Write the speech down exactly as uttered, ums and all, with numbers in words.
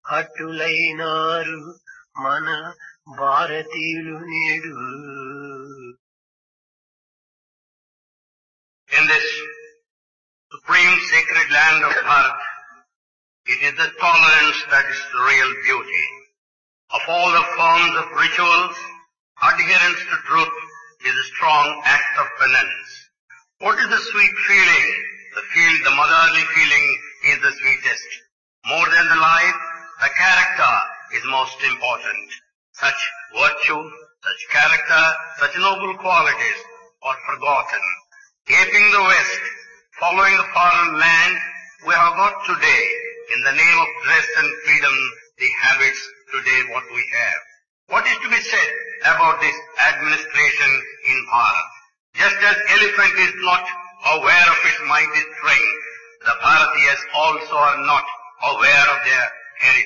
హట్టులైనారు మన భారతీయులు నేడు. In this supreme sacred land of Bharat, it is the tolerance that is the real beauty. Of all the forms of rituals, adherence to truth is a strong act of penance. What is the sweet feeling? The feel, the motherly feeling is the sweetest. More than the life, the character is most important. Such virtue, such character, such noble qualities are forgotten. Aping the West, following the foreign land, we have got today, in the name of dress and freedom, the habits today what we have. What is to be said about this administration in Bharat? Just as elephant is not aware of its mighty strength, the Bharatiyas also are not aware of their heritage.